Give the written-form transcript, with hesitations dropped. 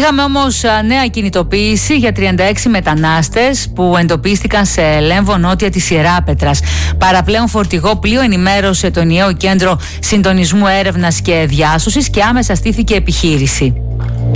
Είχαμε όμως νέα κινητοποίηση για 36 μετανάστες που εντοπίστηκαν σε Λέμβο νότια της Ιεράπετρας. Παραπλέον φορτηγό πλοίο ενημέρωσε το ενιαίο κέντρο συντονισμού έρευνας και διάσωσης και άμεσα στήθηκε επιχείρηση.